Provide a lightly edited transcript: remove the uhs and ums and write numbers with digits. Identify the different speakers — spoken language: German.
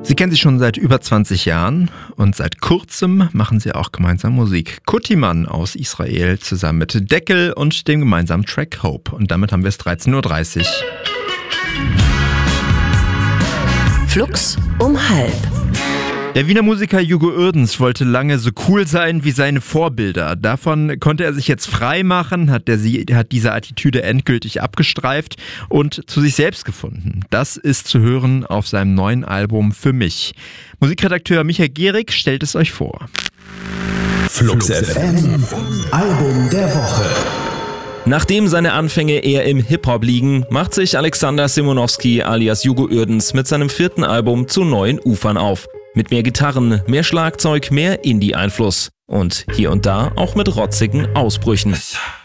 Speaker 1: Sie kennen sich schon seit über 20 Jahren und seit kurzem machen sie auch gemeinsam Musik. Kutiman aus Israel zusammen mit Deckel und dem gemeinsamen Track Hope. Und damit haben wir es 13.30 Uhr.
Speaker 2: Flux um 12:30.
Speaker 1: Der Wiener Musiker Hugo Uerdens wollte lange so cool sein wie seine Vorbilder. Davon konnte er sich jetzt frei machen, hat diese Attitüde endgültig abgestreift und zu sich selbst gefunden. Das ist zu hören auf seinem neuen Album Für mich. Musikredakteur Michael Gehrig stellt es euch vor.
Speaker 3: Flux FM, Album der Woche.
Speaker 4: Nachdem seine Anfänge eher im Hip-Hop liegen, macht sich Alexander Simonowski alias Hugo Uerdens mit seinem 4. Album zu neuen Ufern auf. Mit mehr Gitarren, mehr Schlagzeug, mehr Indie-Einfluss und hier und da auch mit rotzigen Ausbrüchen.